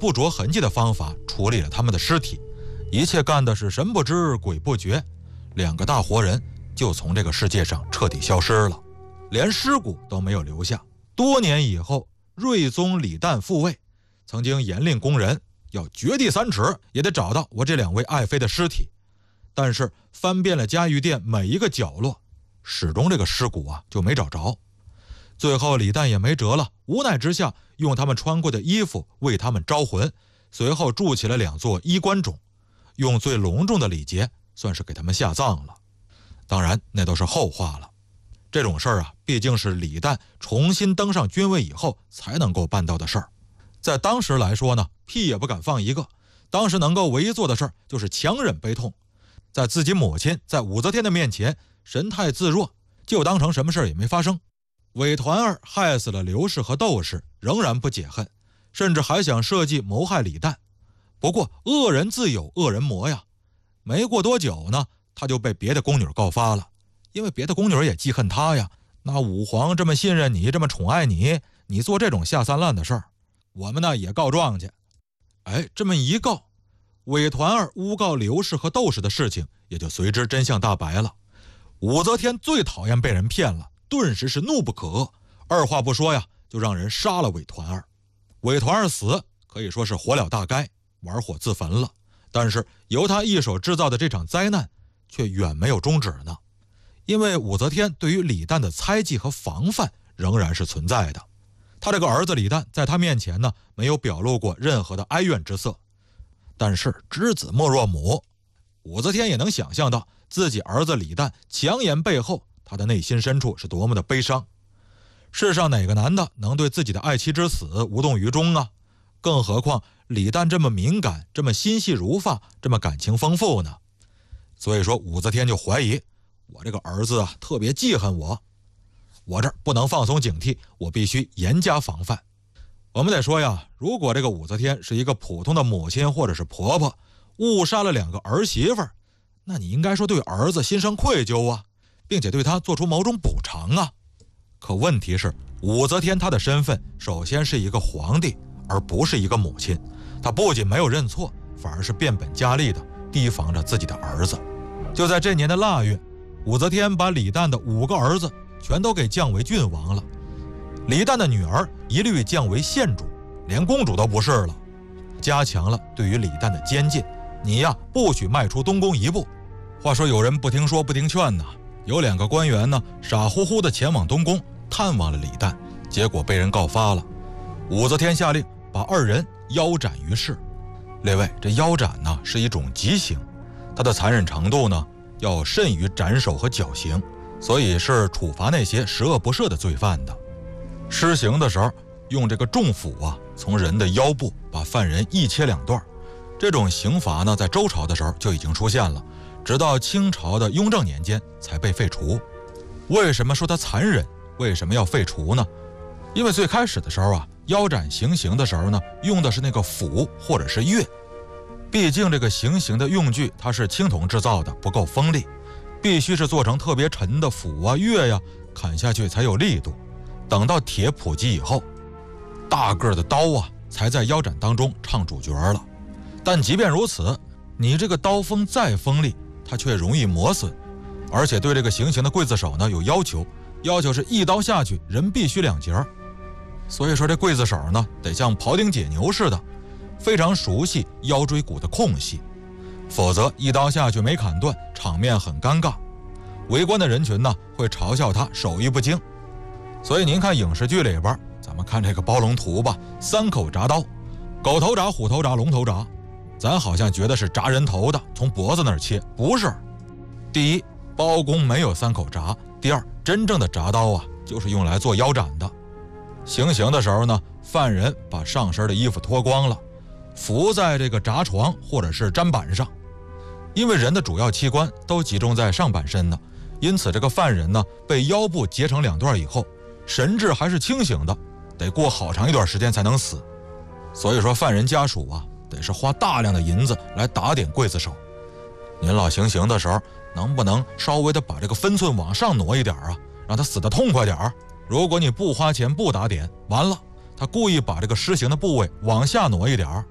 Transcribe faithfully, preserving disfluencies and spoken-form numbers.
不着痕迹的方法处理了他们的尸体，一切干的是神不知鬼不觉，两个大活人就从这个世界上彻底消失了，连尸骨都没有留下。多年以后，睿宗李旦复位，曾经严令工人要掘地三尺也得找到我这两位爱妃的尸体，但是翻遍了嘉峪殿每一个角落，始终这个尸骨啊就没找着。最后李旦也没辙了，无奈之下用他们穿过的衣服为他们招魂，随后筑起了两座衣冠冢，用最隆重的礼节算是给他们下葬了。当然那都是后话了，这种事儿啊毕竟是李旦重新登上君位以后才能够办到的事儿，在当时来说呢，屁也不敢放一个。当时能够唯一做的事儿就是强忍悲痛，在自己母亲在武则天的面前神态自若，就当成什么事儿也没发生。韦团儿害死了刘氏和窦氏，仍然不解恨，甚至还想设计谋害李旦。不过恶人自有恶人磨呀，没过多久呢，他就被别的宫女告发了，因为别的宫女也记恨他呀。那武皇这么信任你，这么宠爱你，你做这种下三滥的事儿，我们呢也告状去。哎，这么一告，韦团儿诬告刘氏和窦氏的事情也就随之真相大白了。武则天最讨厌被人骗了，顿时是怒不可遏，二话不说呀，就让人杀了韦团儿。韦团儿死可以说是火了大该，玩火自焚了。但是由他一手制造的这场灾难却远没有终止呢，因为武则天对于李旦的猜忌和防范仍然是存在的。他这个儿子李旦在他面前呢，没有表露过任何的哀怨之色。但是知子莫若母，武则天也能想象到自己儿子李旦强言背后，他的内心深处是多么的悲伤。世上哪个男的能对自己的爱妻之死无动于衷啊？更何况李旦这么敏感，这么心细如发，这么感情丰富呢？所以说武则天就怀疑我这个儿子啊特别记恨我，我这儿不能放松警惕，我必须严加防范。我们得说呀，如果这个武则天是一个普通的母亲或者是婆婆，误杀了两个儿媳妇儿，那你应该说对儿子心生愧疚啊，并且对他做出某种补偿啊。可问题是，武则天她的身份首先是一个皇帝，而不是一个母亲。她不仅没有认错，反而是变本加厉的提防着自己的儿子。就在这年的腊月，武则天把李旦的五个儿子全都给降为郡王了，李旦的女儿一律降为县主，连公主都不是了，加强了对于李旦的监禁，你呀不许迈出东宫一步。话说有人不听说不听劝呐，有两个官员呢傻乎乎的前往东宫探望了李旦，结果被人告发了。武则天下令把二人腰斩于市。列位，这腰斩呢是一种极刑，它的残忍程度呢要甚于斩首和绞刑，所以是处罚那些十恶不赦的罪犯的。施行的时候用这个重斧啊，从人的腰部把犯人一切两段。这种刑罚呢在周朝的时候就已经出现了，直到清朝的雍正年间才被废除。为什么说它残忍？为什么要废除呢？因为最开始的时候啊，腰斩行刑的时候呢，用的是那个斧或者是钺。毕竟这个行刑的用具它是青铜制造的，不够锋利，必须是做成特别沉的斧啊钺呀，砍下去才有力度。等到铁普及以后，大个的刀啊才在腰斩当中唱主角了。但即便如此，你这个刀锋再锋利，它却容易磨损，而且对这个行刑的刽子手呢有要求，要求是一刀下去人必须两截。所以说这刽子手呢得像庖丁解牛似的，非常熟悉腰椎骨的空隙，否则一刀下去没砍断，场面很尴尬，围观的人群呢会嘲笑他手艺不精。所以您看影视剧里边，咱们看这个包龙图吧，三口铡刀，狗头铡、虎头铡、龙头铡，咱好像觉得是铡人头的，从脖子那儿切，不是。第一，包公没有三口铡；第二，真正的铡刀啊就是用来做腰斩的。行刑的时候呢，犯人把上身的衣服脱光了，伏在这个铡床或者是砧板上。因为人的主要器官都集中在上半身呢，因此这个犯人呢被腰部截成两段以后，神志还是清醒的，得过好长一段时间才能死。所以说犯人家属啊得是花大量的银子来打点刽子手。您老行刑的时候能不能稍微的把这个分寸往上挪一点啊，让他死得痛快点儿。如果你不花钱不打点，完了他故意把这个施行的部位往下挪一点儿，